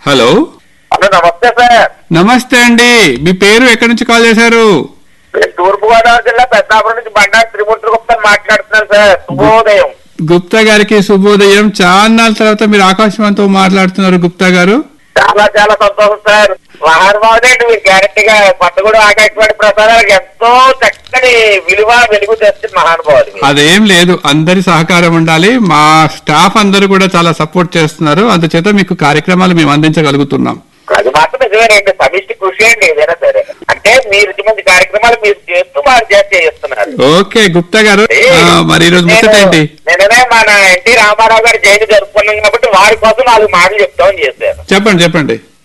Hello. Hello, నమస్తే sir. నమస్తే అండి. మీ పేరు ఎక్కడి నుంచి కాల్ చేశారు? తూర్పుగోదావరి జిల్లా పెద్దాపురం నుంచి బండారు త్రిమూర్తి గుప్తా మాట్లాడుతున్నాను సార్. శుభోదయం. గుప్తా గారికి శుభోదయం. చాలా తర్వాత మీరు ఆకాశవాణితో మాట్లాడుతున్నారు గుప్తా గారు. చాలా చాలా సంతోషం సార్. మహానుభావుడే, మీరు గ్యారెంటీగా కొత్తగూడెం ఆకాశవాణి ప్రసారాలకు ఎంతో చక్కని విలువ వెలుగు తెస్తుంది మహానుభావుడు. అదేం లేదు, అందరి సహకారం ఉండాలి. మా స్టాఫ్ అందరూ కూడా చాలా సపోర్ట్ చేస్తున్నారు, అందుచేత మీకు కార్యక్రమాలు మేము అందించగలుగుతున్నాం. అది మాత్రం నిజమేనండి. సమిష్టి కృషి అండి ఏదైనా సరే. అంటే మీరు మంచి కార్యక్రమాలు మీరు చేస్తూ మాకు చేస్తున్నారు. ఓకే గుప్తా గారు, మరి ఈరోజు ముచ్చటేంటి? నేనే మన ఎన్టీ రామారావు గారి జయంతి జరుపుకున్నాం కాబట్టి వారి కోసం 4 మాటలు చెప్తామని చేశాను. చెప్పండి చెప్పండి.